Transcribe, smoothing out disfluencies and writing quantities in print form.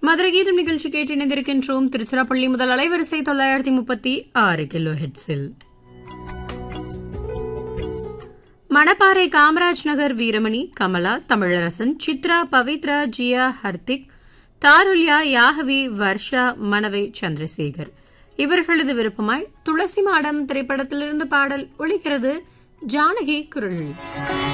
மதுரை கீதம் நிகழ்ச்சி கேட்டு இணைந்திருக்கின்றோம். திருச்சிராப்பள்ளி முதல் அலைவரிசை 936 கிலோ ஹெட்ஸில். மணப்பாறை காமராஜ் நகர் வீரமணி, கமலா, தமிழரசன், சித்ரா, பவித்ரா, ஜியா, ஹர்திக், தாருல்யா, யாகவி, வர்ஷா, மனவை, சந்திரசேகர் இவர்களது விருப்பமாய் துளசி மாடம் திரைப்படத்திலிருந்து பாடல் ஒலிக்கிறது. ஜானகி குரல்.